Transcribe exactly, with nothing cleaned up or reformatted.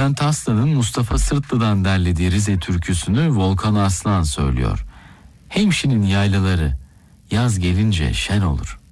Bülent Aslan'ın Mustafa Sırtlı'dan derlediği Rize türküsünü Volkan Aslan söylüyor. Hemşinin yaylaları yaz gelince şen olur.